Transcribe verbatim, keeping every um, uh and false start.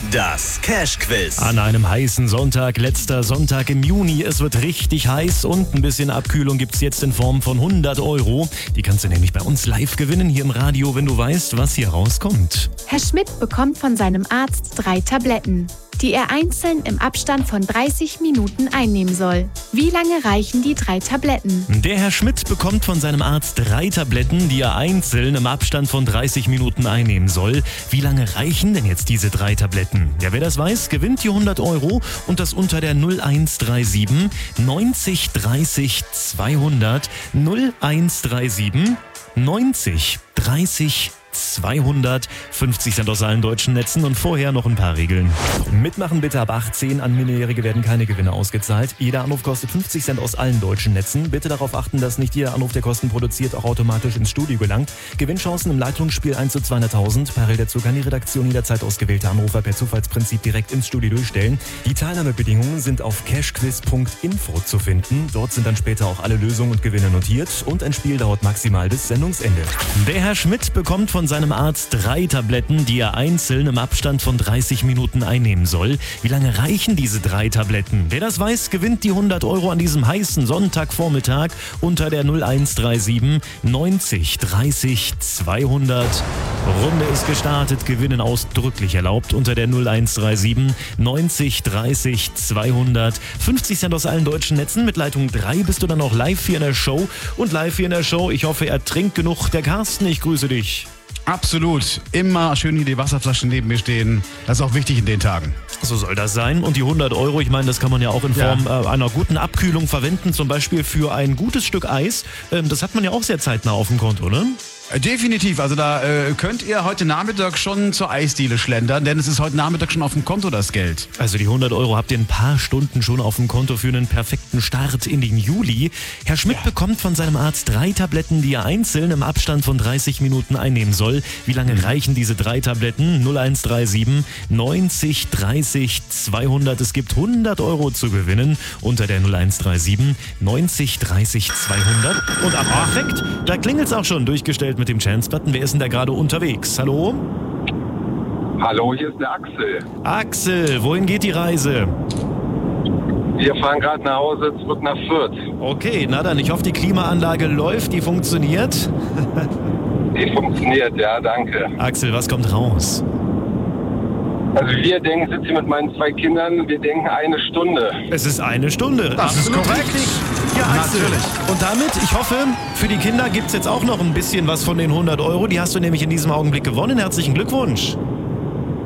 Das Cash-Quiz. An einem heißen Sonntag, letzter Sonntag im Juni. Es wird richtig heiß und ein bisschen Abkühlung gibt's jetzt in Form von hundert Euro. Die kannst du nämlich bei uns live gewinnen hier im Radio, wenn du weißt, was hier rauskommt. Herr Schmidt bekommt von seinem Arzt drei Tabletten, die er einzeln im Abstand von dreißig Minuten einnehmen soll. Wie lange reichen die drei Tabletten? Der Herr Schmidt bekommt von seinem Arzt drei Tabletten, die er einzeln im Abstand von dreißig Minuten einnehmen soll. Wie lange reichen denn jetzt diese drei Tabletten? Ja, wer das weiß, gewinnt die hundert Euro und das unter der null eins drei sieben neunzig dreißig zweihundert null eins drei sieben neunzig dreißig zweihundert, fünfzig Cent aus allen deutschen Netzen und vorher noch ein paar Regeln. Mitmachen bitte ab achtzehn, an Minderjährige werden keine Gewinne ausgezahlt. Jeder Anruf kostet fünfzig Cent aus allen deutschen Netzen. Bitte darauf achten, dass nicht jeder Anruf, der Kosten produziert, auch automatisch ins Studio gelangt. Gewinnchancen im Leitungsspiel eins zu zweihunderttausend. Parallel dazu kann die Redaktion jederzeit ausgewählte Anrufer per Zufallsprinzip direkt ins Studio durchstellen. Die Teilnahmebedingungen sind auf cashquiz punkt info zu finden. Dort sind dann später auch alle Lösungen und Gewinne notiert und ein Spiel dauert maximal bis Sendungsende. Der Herr Schmidt bekommt von seinem Arzt drei Tabletten, die er einzeln im Abstand von dreißig Minuten einnehmen soll. Wie lange reichen diese drei Tabletten? Wer das weiß, gewinnt die hundert Euro an diesem heißen Sonntagvormittag unter der null eins drei sieben neunzig dreißig zweihundert. Runde ist gestartet, Gewinnen ausdrücklich erlaubt unter der null eins drei sieben neunzig dreißig zweihundert. fünfzig Cent aus allen deutschen Netzen. Mit Leitung drei bist du dann auch live hier in der Show. Und live hier in der Show, ich hoffe, er trinkt genug. Der Carsten, ich grüße dich. Absolut. Immer schön hier die Wasserflasche neben mir stehen. Das ist auch wichtig in den Tagen. So soll das sein. Und die hundert Euro, ich meine, das kann man ja auch in Form ja. äh, einer guten Abkühlung verwenden. Zum Beispiel für ein gutes Stück Eis. Ähm, das hat man ja auch sehr zeitnah auf dem Konto, ne? Definitiv, also da äh, könnt ihr heute Nachmittag schon zur Eisdiele schlendern, denn es ist heute Nachmittag schon auf dem Konto das Geld. Also die hundert Euro habt ihr in ein paar Stunden schon auf dem Konto für einen perfekten Start in den Juli. Herr Schmidt ja. bekommt von seinem Arzt drei Tabletten, die er einzeln im Abstand von dreißig Minuten einnehmen soll. Wie lange mhm. reichen diese drei Tabletten? null eins drei sieben neunzig dreißig zweihundert. Es gibt hundert Euro zu gewinnen unter der null eins drei sieben neunzig dreißig zweihundert. Und ab perfekt, da klingelt's auch schon durchgestellt mit dem Chance-Button. Wer ist denn da gerade unterwegs? Hallo? Hallo, hier ist der Axel. Axel, wohin geht die Reise? Wir fahren gerade nach Hause, zurück nach Fürth. Okay, na dann, ich hoffe, die Klimaanlage läuft, die funktioniert. Die funktioniert, ja, danke. Axel, was kommt raus? Also wir denken, sitze hier mit meinen zwei Kindern, wir denken eine Stunde. Es ist eine Stunde. Das ist korrekt. Richtig. Ja, Axel. Natürlich. Und damit, ich hoffe, für die Kinder gibt es jetzt auch noch ein bisschen was von den hundert Euro. Die hast du nämlich in diesem Augenblick gewonnen. Herzlichen Glückwunsch.